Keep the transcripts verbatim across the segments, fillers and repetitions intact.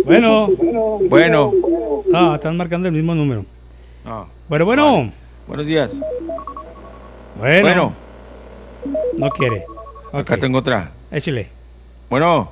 Bueno. Bueno. Ah, están marcando el mismo número. Ah, Bueno, bueno. vale. Buenos días. Bueno. Bueno. No quiere. Acá Okay. tengo otra. Échale. Bueno.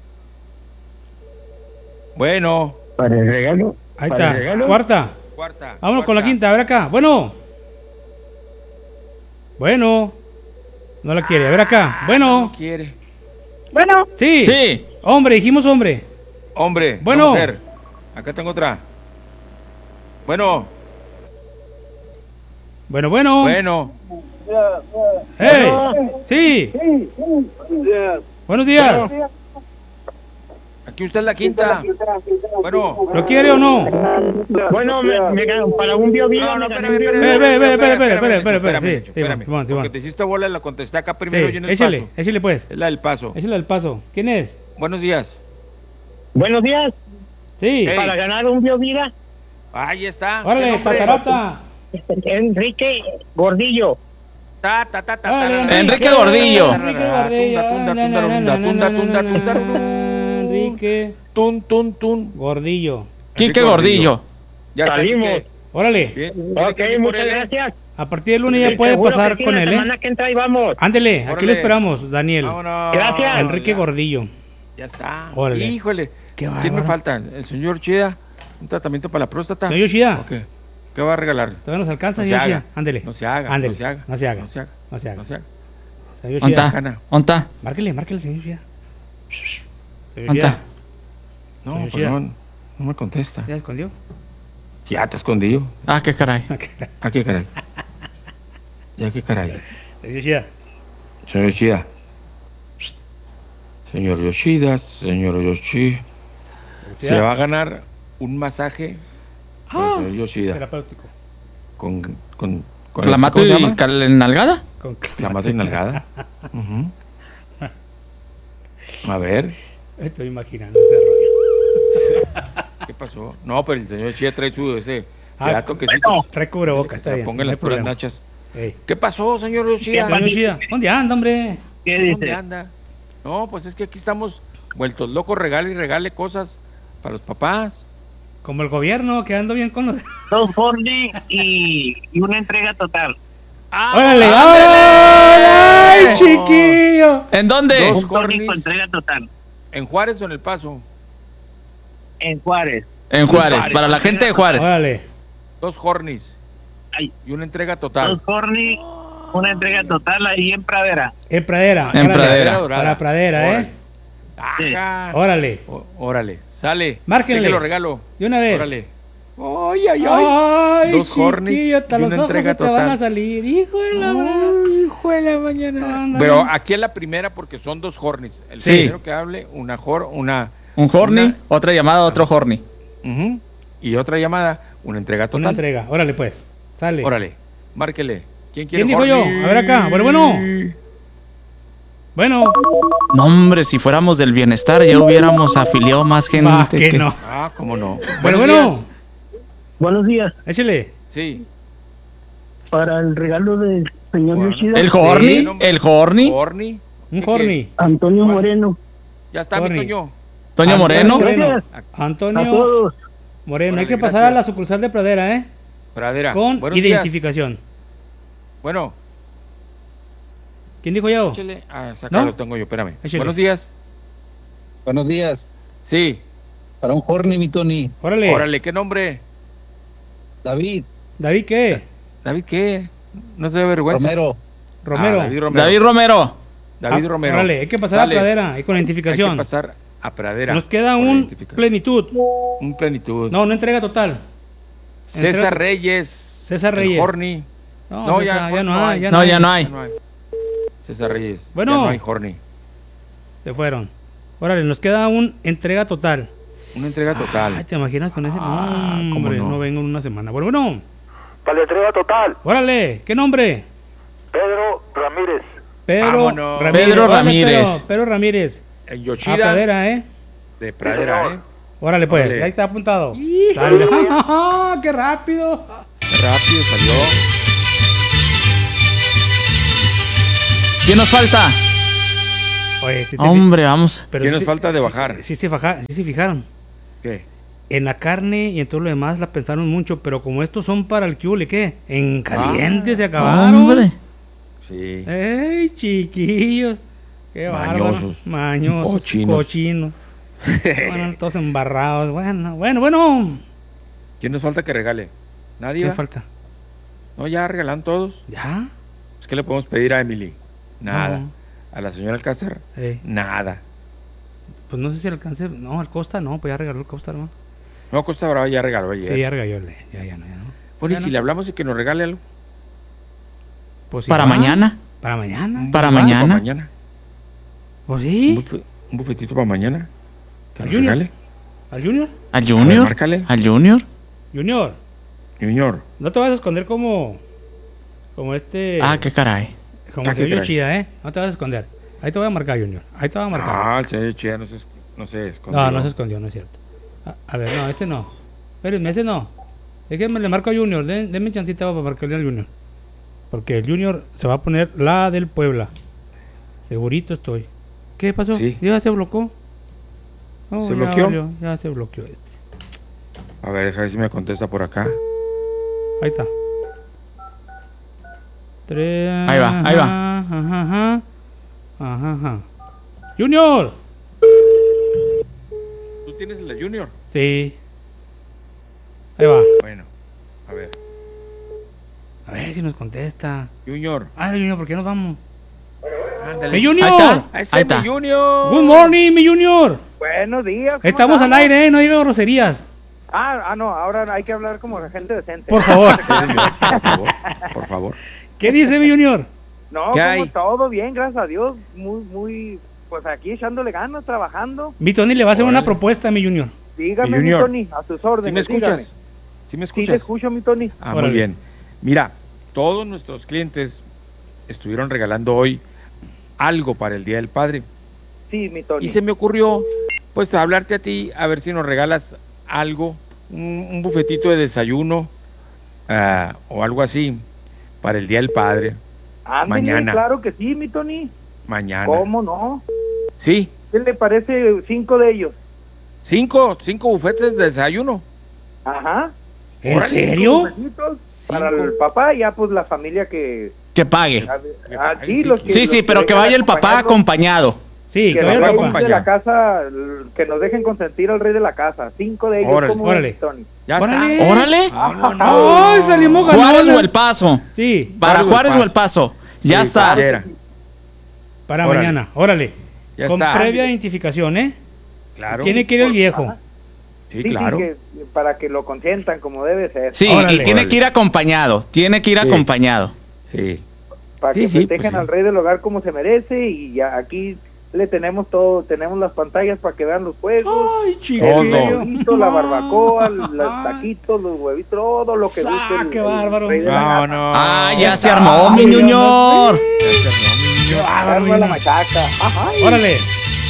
Bueno. Para el regalo. Ahí para está. el regalo. Cuarta. Cuarta. Vámonos con la cuarta. quinta. A ver acá. Bueno. Bueno. No la quiere. A ver acá. Bueno. No quiere. Bueno, Sí. Sí. Hombre, dijimos hombre. Hombre. Bueno. no mujer. Acá tengo otra. Bueno. Bueno, bueno. Bueno. ¡Hey! Sí. Buenos días. Aquí usted es la quinta. Bueno. ¿Lo quiere o no? Bueno, me, me ganan para un bio vida. No, no, me espérame, ganan un bio espérame, Ve, ve, ve, espérame, ve, ve, espérame, ve, ve, ve, espérame, ve, espérame, sí, espérame, Simón, Simón. porque te hiciste bola, la contesté acá primero y en Sí, el échale, paso. échale pues. Es la del paso. Échale al paso. ¿Quién es? Buenos días. Buenos días. Sí. Hey. Para ganar un bio vida. Ahí está. ¿Qué Órale, nombre? patarata. Enrique Gordillo. Ta, ta, ta, ta, Órale, ta, Enrique Gordillo. Enrique Gordillo. Tunda, tunda, Na, na, na, tunda, na, tunda, na, tunda, na, tunda. na, Enrique Tun, tun, tun. Gordillo. Quique Gordillo. Ya está, Salimos. Quique. Órale. Bien. Ok, Quique, por muchas él, ¿eh? gracias. A partir del lunes ya puede Seguro pasar que sí, con la él, ¿eh? semana que entra y vamos. Ándele, aquí lo Órale. esperamos, Daniel. Vámonos. Gracias. Enrique Ya. Gordillo. Ya está. Órale. Híjole. Qué ¿Quién bárbaro. me falta? ¿El señor Chida? ¿Un tratamiento para la próstata? Señor Yoshida. Ok. ¿Qué va a regalar? Todavía nos alcanza, No se señor haga. Yoshida. Ándele. No se haga. Ándele. No se haga. No se haga. No se haga. No se haga. No se haga. Señor ¿Onta? Yoshida. Gana. ¿Onta? Márquele, márquele, señor Yoshida. Señor ¿Onta? Yoshida. No, Señor pues Chida. no, no me contesta. ¿Ya se escondió? Ya te escondido. Ah, qué caray. ¿A qué caray? ¿Ya qué caray? Señor Yoshida. Señor Yoshida. Señor Yoshida, señor Yoshi. Se va a ganar un masaje con el señor Yoshida. Terapéutico. Con, con, con ¿Clamato ¿cómo se y llama? cal- nalgada? Con Clamato y nalgada. Ujú. A ver, Estoy imaginando ese rollo. ¿qué pasó? No, pero el señor Yoshida trae su ese. Ah, Le da toquecitos. Trae cubrebocas, Que está se bien. pongan no hay las puras problema. nachas. Ey. ¿Qué pasó, señor Yoshida? Señor Yoshida, ¿dónde anda, hombre? ¿Qué ¿Dónde dice? anda? No, pues es que aquí estamos vueltos locos, regale y regale cosas para los papás. Como el gobierno, que ando bien con los... Dos Fordy y, y una entrega total. ¡Órale! ¡Ándale! ¡Ay, chiquillo! ¿En dónde? Dos Un Fordy Cornis. con entrega total. ¿En Juárez o en El Paso? En Juárez. En Juárez, para la gente de Juárez. Órale. Dos Hornis Ay, y una entrega dos total. Fordy, una entrega total ahí en Pradera. En Pradera. En órale. Pradera. Dorada. Para Pradera, ¿eh? Ajá. Órale. Ó- Órale, sale. Márquenle. Déjelo regalo. De una vez. Órale. Ay, ay, ay. Ay, Dos Hornis chiquillo, hasta y los una ojos entrega se te van total. a salir. Hijo de la verdad. Hijo de la mañana. Ándale. Pero aquí es la primera porque son dos Hornis. El Sí. primero que hable, una Hor, una. Un horny, una- otra llamada, otro horny. Ujú, y otra llamada, una entrega total. Una entrega. Órale, pues. Sale. Órale, márquele. ¿Quién quiere ¿Quién dijo yo? Horny? A ver acá. Bueno, bueno. Bueno. No, hombre, si fuéramos del bienestar ya hubiéramos afiliado más gente. Va, que que- no. Ah, cómo no. Bueno, Buenos bueno. días. Buenos días. Échale. Sí. Para el regalo del señor Bueno. Yoshida, El horny, Sí. el horny, Horny. Un ¿Qué, horny. Antonio ¿Cuál? Moreno. Ya está, Horny. mi Toño. Toño Antonio Moreno. Gracias a Antonio todos. Moreno. Hay Órale, que pasar gracias. a la sucursal de Pradera, ¿eh? Pradera. Con Buenos días. identificación. Bueno, ¿Quién dijo yo? échale. Ah, acá ¿No? lo tengo yo, espérame. Échale. Buenos días. Buenos días. Sí. Para un horny, mi Tony. Órale. Órale, ¿qué nombre? David ¿David qué? ¿David qué? No te da vergüenza. Romero. Romero. Ah, David Romero. David Romero. David Ah, Romero. Órale, hay que pasar Sale. a Pradera y con Hay identificación. que pasar a Pradera. Nos queda con un identificación. plenitud. Un plenitud. No, no entrega total. César entrega- Reyes. César el Reyes. Horny. No, No, César, ya, ya, no no hay. hay. Ya No, hay. ya no hay. Ya no hay. César Reyes. Bueno. Ya no hay Horny. Se fueron. Órale, nos queda un entrega total. Una entrega total. Ay, ¿te imaginas con ese? Ah, no, ¿cómo hombre, no? no vengo en una semana. Bueno, bueno. Para la entrega total, Órale, ¿qué nombre? Pedro Ramírez. Pedro Vámonos. Ramírez. Pedro Órale, Ramírez. Pedro, Pedro Ramírez. En A Yoshida. Pradera, ¿eh? De Pradera, señor. ¿eh? Órale, pues, Órale. ahí está apuntado. Sale. ¡Qué rápido! Rápido salió. ¿Quién nos falta? Oye, sí te Hombre, vamos. pero ¿Qué sí nos te- falta de sí- bajar? Sí, se faja- sí se fijaron. ¿Qué? En la carne y en todo lo demás la pensaron mucho, pero como estos son para el cule, ¿qué? En caliente Ah, se acabaron. Hombre. Sí. ¡Ey, chiquillos! ¡Qué bárbaro! Mañosos. Mañosos. Cochinos. Cochinos. Bueno, todos embarrados. Bueno, bueno, bueno. ¿Quién nos falta que regale? ¿Nadie? ¿Qué va? falta? No, ya regalaron todos. ¿Ya? Es que le podemos pedir a Emily. Nada. No. A la señora Alcázar. Eh, Nada. pues no sé si el alcance. No, al Costa no, pues ya regaló el Costa, hermano. No, Costa Brava ya regaló ayer. Sí, ya regaló. Ya, ya no, ya no. Bueno, Ya y si no. le hablamos y que nos regale algo. Pues sí, Para va. mañana. Para mañana. Para Ah, mañana. Para mañana. Pues Un, sí. bufe- un bufetito para mañana. Que ¿Al nos Junior? regale. ¿Al Junior? Al A ver, Junior. márcale. Al Junior. Junior, Junior. no te vas a esconder como. Como este. Ah, qué caray. Como Ah, se ¿qué oye trae? chida, ¿eh? No te vas a esconder. Ahí te voy a marcar, Junior. Ahí te voy a marcar. Ah, el señor Chía no se, no se escondió. No, no se escondió, no es cierto. A, a ver, no, este no. Espérenme, ese no. Es que me le marco a Junior. Den, denme chancita para marcarle al Junior. Porque el Junior se va a poner la del Puebla. Segurito estoy. ¿Qué pasó? Sí. Ya se bloqueó. No, ¿Se ya bloqueó? valió, ya se bloqueó este. A ver, deja ver si me contesta por acá. Ahí está. Tres. Ahí va, ahí va. Ajá, ajá, ajá. Ajá, ajá. Junior. ¿Tú tienes el de Junior? Sí. Ahí va. Bueno, a ver. A ver si nos contesta. Junior. Ah, Junior, ¿por qué nos vamos? Ándale. ¡Mi Junior! Ahí está. Ahí está, Ahí está. mi Junior. Good morning, mi Junior. Buenos días. ¿cómo Estamos al estamos? aire, ¿eh? No diga groserías. Ah, ah, no, ahora hay que hablar como gente decente. Por favor. Sí, señor, por favor, por favor. ¿Qué dice mi Junior? No, ¿Qué como hay? todo bien, gracias a Dios. Muy, muy, pues aquí echándole ganas, trabajando. Mi Tony le va a hacer Órale. una propuesta a mi Junior. Dígame, Mi mi Junior. Tony, a tus órdenes. ¿Sí me dígame. escuchas? ¿Sí me Sí, te escuchas? escucho, mi Tony. Ah, Órale. muy bien. Mira, todos nuestros clientes estuvieron regalando hoy algo para el Día del Padre. Sí, mi Tony. Y se me ocurrió, pues, hablarte a ti, a ver si nos regalas algo, un, un bufetito de desayuno ah, o algo así para el Día del Padre. Ándele, mañana. claro que sí, mi Tony. Mañana. ¿Cómo no? Sí, ¿Qué le parece cinco de ellos? cinco, cinco bufetes de desayuno. Ajá. ¿En Órale, serio? Besitos Cinco. Para el papá y ya pues la familia que... Que pague. Ah, Ay, sí, sí, los que Sí, los sí, pero que vengan vaya el papá acompañando. acompañado. Sí, Que que los vaya el vaya papá. reyes de la casa, l- que nos dejen consentir al rey de la casa. Cinco de ellos, Órale. como Órale. Tony. Ya Órale. está. Órale. ¡Ay, salimos ganando! Juárez o El Paso. Sí, Para Juárez o El Juárez o El Paso. Paso. Ya Sí, está. cualquiera. para Órale. mañana. Órale. Ya Con está. previa identificación, ¿eh? Claro. Tiene que ir el viejo. Ajá. Sí, Sí, claro. sí, que- para que lo consientan como debe ser. Sí, Órale. y tiene Órale. que ir acompañado. Tiene que ir Sí. acompañado. Sí. Para Sí, que sí, festejen pues sí. al rey del hogar como se merece. Y ya aquí le tenemos todo. Tenemos las pantallas para que vean los juegos. ¡Ay, El chiquillo! huevito, la barbacoa, los taquitos, los huevitos, todo lo que ¡Sa, guste el- qué el bárbaro! rey de la No, casa. no. Ah, ya se está. armó, mi Ay, Junior. Ya se armó, mi ¡Qué niño. bárbaro, Arma la Junior! machaca. Ajá. ¡Órale!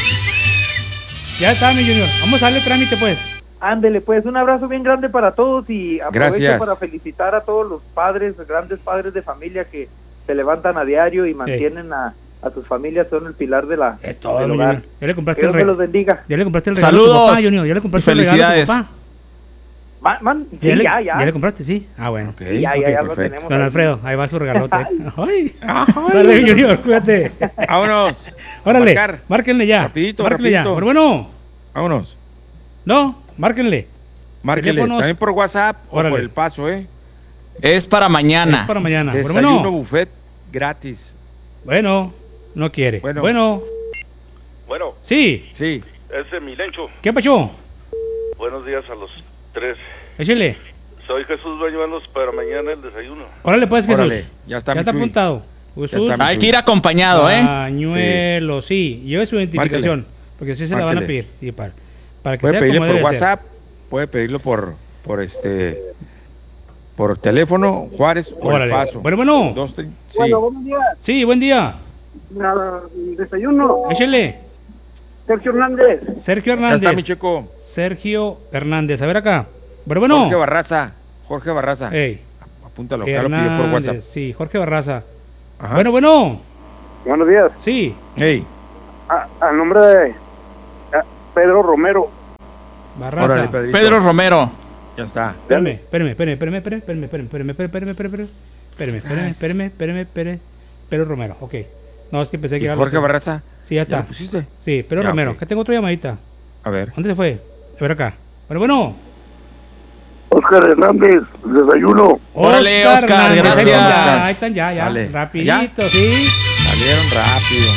Ya está, mi Junior. Vamos a darle trámite, pues. Ándele, pues un abrazo bien grande para todos y aprovecho Gracias. para felicitar a todos los padres, grandes padres de familia que se levantan a diario y mantienen a, a sus familias, son el pilar de la Es todo, del mi hogar. Junior. Ya le compraste Que el Dios me los regalo. bendiga. Ya le compraste el regalo a tu Saludos. papá, Junior. Ya le compraste Y el regalo a tu felicidades. papá. Man, man, sí, Ya le, ya, ya. ya le compraste, sí. Ah, bueno. Ok, Sí, ya, ya, ok, ya lo perfecto. tenemos. Don ahí. Alfredo, ahí va su regalote. Ay. Sale, Junior, cuídate. Vámonos. Órale, Marcar. márquenle ya. Rapidito, márquenle ya. rapidito. Pero bueno, Vámonos. no, márquenle. Márquele. Teléfonos. También por WhatsApp o Órale. por el paso, ¿eh? Es para mañana. Es para mañana. Pero Desayuno bueno, buffet gratis. bueno, no quiere. Bueno. Bueno, Bueno, sí. Sí. ese es Milencho. ¿Qué pasó? Buenos días a los tres. Échale. Soy Jesús Bañuelos para mañana el desayuno. Órale, pues, Jesús. Órale. Ya está, Ya está Michuy. apuntado. Jesús. está, Hay que ir acompañado, ¿eh? Pañuelo, sí. Lleve su identificación. Porque sí se la van a Márquele. pedir. Sí, para, para que Puede sea pedirle como por debe ser. WhatsApp, puede pedirlo por, por este, por teléfono, Juárez o Órale. El Paso. Bueno, bueno. Dos, tres- sí. Bueno, buenos días. Sí, buen día. Nada, desayuno. Échale. Sergio Hernández. Sergio Ya está, mi Hernández. chico. Sergio Hernández. A ver acá. Bueno, bueno. Jorge Barraza. Jorge Barraza. Ey, Apúntalo, acá lo pidió por Hernández. WhatsApp. Sí, Jorge Barraza. Ajá. Bueno, bueno. Buenos días. Sí. Ey, A, a nombre de a Pedro Romero. Barraza. Órale, Pedrito. Pedro Romero. Ya está. Espérame, espérame, espérame, espérame, espérame, espérame, espérame, espérame, espérame, espérame, espérame, espérame, espérame, espérame, espérame, espérame, Pedro Romero, ok. No, es que pensé que ¿Y era Jorge otro. Barraza? Sí, ya ¿Ya está. lo pusiste? Sí, Pedro Ya, Romero. ok. Acá tengo otra llamadita. A ver. ¿Dónde se fue? A ver acá. Bueno, bueno. Oscar Hernández, desayuno. Órale, Oscar, Hernández, gracias. Ahí están ya, ahí están ya, ya. Sale. Rapidito, sí. Salieron rápido.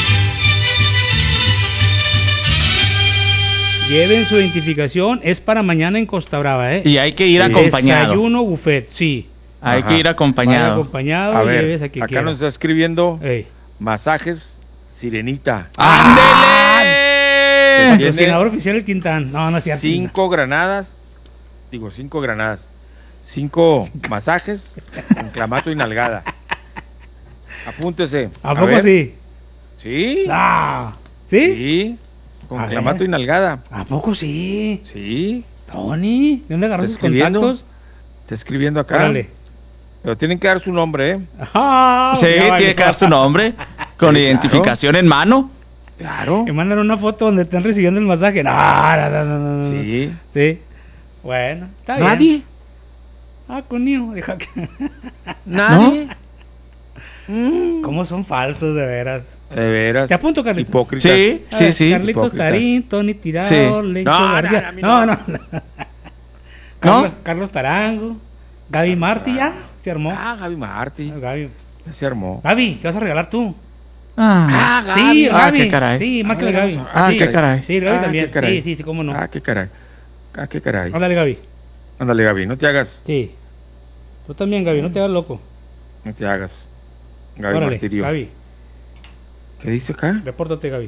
Lleven su identificación. Es para mañana en Costa Brava, ¿eh? Y hay que ir acompañado. Desayuno buffet, sí. Hay Ajá. que ir Vaya acompañado. acompañado, A ver, lleves a quien acá quiera. nos está escribiendo Ey. masajes Sirenita. ¡Ándele! Patrocinador oficial el Tintán. No, no es cierto. Cinco granadas. Digo, cinco granadas. Cinco masajes con clamato y nalgada. Apúntese. ¿A poco ver. sí? Sí. Ah, ¿sí? Sí. Con A clamato ver. y nalgada. ¿A poco sí? Sí. Tony, ¿de dónde agarras ¿Está sus escribiendo? contactos? Está escribiendo acá. Órale. Pero tienen que dar su nombre, ¿eh? Ah, Sí, ya tiene valió. que dar su nombre. Con Sí, identificación en mano. Claro. Me mandan una foto donde están recibiendo el masaje. No, no, no, no, no, no. Sí. Sí. Bueno, está bien. ¿Nadie? Ah, conmigo. Deja que... ¿Nadie? ¿Cómo son falsos, de veras? De veras. Te apunto, Carlitos. Hipócritas. Sí, A sí, ver, sí. Carlitos Hipócritas. Tarín, Tony Tirado, Sí. Lencho No, no, García. no, a mí No, no. no. Carlos, Carlos Tarango. Gaby Martí ya se armó. Ah, Gaby Martí. Gaby. Ya se armó. Gaby, ¿qué vas a regalar tú? Ah, Sí, Ah, Gaby. qué caray. Sí, márcale A ver, Gaby. vamos Ah, Sí. qué caray. Sí, Gaby Ah, también. qué caray. Sí, sí, sí, cómo no. Ah, qué caray. Ah, qué caray. Ándale, Gaby. Ándale, Gaby, no te hagas. Sí. Tú también, Gaby, no te hagas loco. No te hagas. Gaby Órale, Martirio. Gaby. ¿Qué dice acá? Repórtate, Gaby.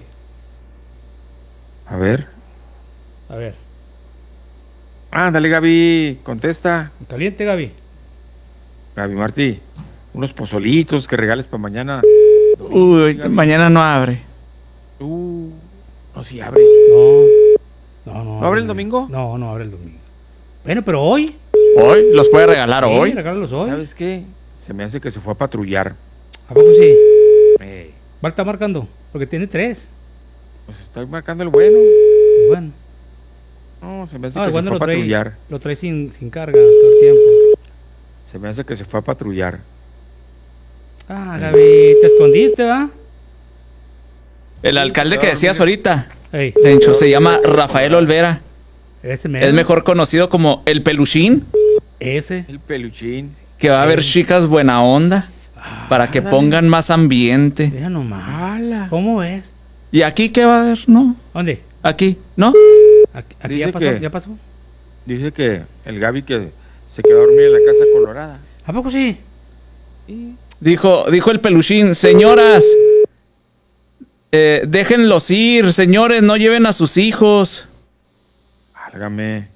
A ver. A ver. Ándale, Gaby. Contesta. Caliente, Gaby. Gaby Martí. Unos pozolitos que regales para mañana. Uy, mañana no abre. Uh, no, si abre. No. No, no. ¿No abre el domingo? No, no abre el domingo. Bueno, pero hoy. Hoy, los puede regalar Sí, hoy. regálalos hoy. ¿Sabes qué? Se me hace que se fue a patrullar. ¿A poco sí? Eh, Va a estar marcando. Porque tiene tres. pues estoy marcando el bueno. Y bueno. No, se me hace No, que el se bueno fue a lo trae, patrullar. lo trae sin, sin carga todo el tiempo. Se me hace que se fue a patrullar. Ah, Gaby, te escondiste, ¿va? El alcalde que decías ahorita, Ey, Lencho, se llama Rafael Olvera. ese mero. Es mejor conocido como el Peluchín, Ese. El peluchín. que va a haber chicas buena onda para que pongan más ambiente. Mira nomás. ¡Hala! ¿Cómo es? ¿Y aquí qué va a haber? No, ¿Dónde? aquí, ¿no? Aquí, aquí Dice ya pasó, que- ya pasó. Dice que el Gaby que se quedó a dormir en la casa colorada. ¿A poco sí? Dijo, dijo el Peluchín, señoras, eh, déjenlos ir, señores, no lleven a sus hijos. Válgame.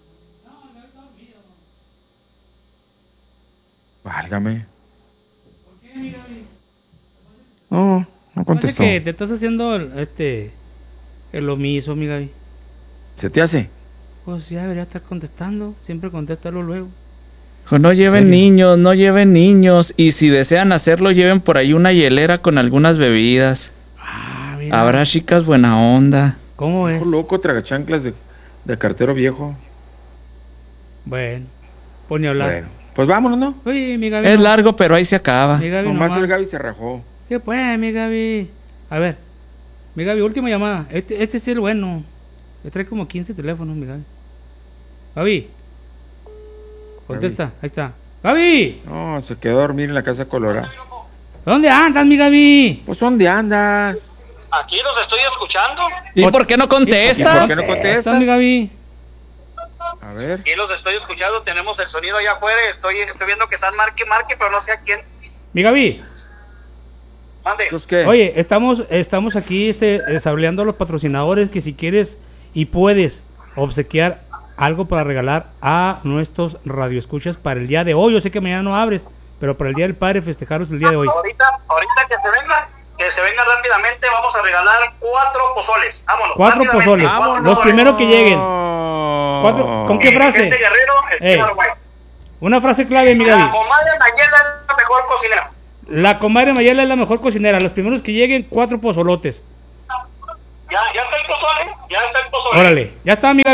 Válgame. No, no Parece contestó. que te estás haciendo el, este, el omiso, mi Gaby. ¿Se te hace? Pues ya debería estar contestando. Siempre contéstalo luego. Dijo, no lleven ¿Serio? niños, no lleven niños. Y si desean hacerlo, lleven por ahí una hielera con algunas bebidas. Ah, mira. Habrá chicas buena onda. ¿Cómo es? Ojo loco, tragachanclas de, de cartero viejo. Bueno, pone a hablar. Bueno, pues vámonos, ¿no? Oye, mi Gaby. Es no- largo, pero ahí se acaba. Mi Gaby Nomás nomás. el Gaby se rajó. ¿Qué pues, mi Gaby? A ver, mi Gaby, última llamada. Este, este es el bueno. Le trae como quince teléfonos, mi Gaby. Gaby. Contesta, ahí está. Gaby, No, se quedó a dormir en la casa colorada. ¿dónde andas, mi Gaby? Pues ¿dónde andas? Aquí los estoy escuchando. ¿Y por qué no ¿Y por contestas? qué no ¿Dónde contestas? estás, mi Gaby? A ver. Aquí los estoy escuchando. Tenemos el sonido allá afuera. Estoy, estoy viendo que están marque, marque, pero no sé a quién. Mi Gaby. Mande. ¿Los qué? Oye, estamos, estamos aquí este, sableando a los patrocinadores que si quieres y puedes obsequiar algo para regalar a nuestros radioescuchas para el día de hoy. Yo sé que mañana no abres, pero para el Día del Padre festejaros el día de hoy. Ahorita, ahorita que se vengan, que se vengan rápidamente, vamos a regalar cuatro pozoles. Vámonos. Cuatro rápidamente, pozoles. cuatro Los pozoles. primeros que lleguen. Cuatro- ¿Con qué frase? Vicente Guerrero, el Ey. Chino Guay. Una frase clave, mi La Gaby. comadre Nayela es la mejor cocinera. La comadre Mayela es la mejor cocinera. Los primeros que lleguen, cuatro pozolotes. Ya, ya está el pozole, ya está el pozole. Órale, ya está, mi Gaby.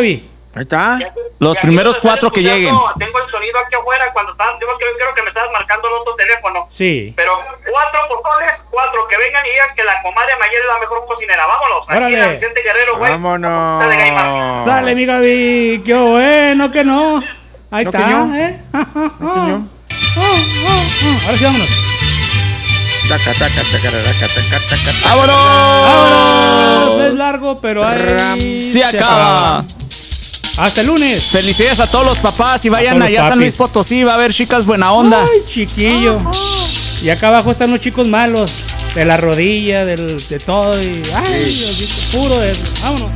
Ahí está. Los Y aquí primeros nos están cuatro que escuchando, lleguen. Tengo el sonido aquí afuera cuando estás, yo creo, creo que me estabas marcando el otro teléfono. Sí. Pero cuatro pozoles, cuatro que vengan y digan que la comadre Mayer es la mejor cocinera. Vámonos, aquí Órale. en la Vicente Guerrero, güey. Vámonos. Dale, Gaima. Sale, mi Gaby. Qué bueno que no. Ahí No, está, que no. ¿eh? No, Ahora sí, vámonos. Taca, taca, taca, taca, taca, taca. ¡Vámonos! ¡Vámonos! Es largo, pero ahí Se acaba. Hasta el lunes. Felicidades a todos los papás y vayan todos los allá a San papis. Luis Potosí, va a haber chicas buena onda. Ay, chiquillo. Y acá abajo están los chicos malos. De la rodilla, del, de todo. Y, ay, Diosito, puro de eso. Vámonos.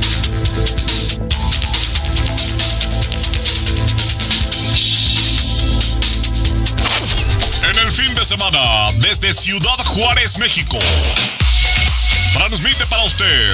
En el fin de semana, desde Ciudad Juárez, México, transmite para usted